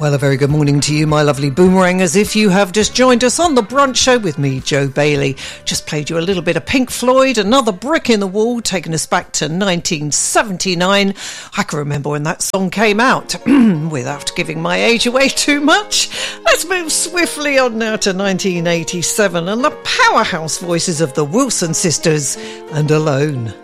Well, a very good morning to you, my lovely boomerangers. If you have just joined us on the brunch show with me, Jo Bailey, just played you a little bit of Pink Floyd, Another Brick in the Wall, taking us back to 1979. I can remember when that song came out, without giving my age away too much. Let's move swiftly on now to 1987 and the powerhouse voices of the Wilson sisters and Alone.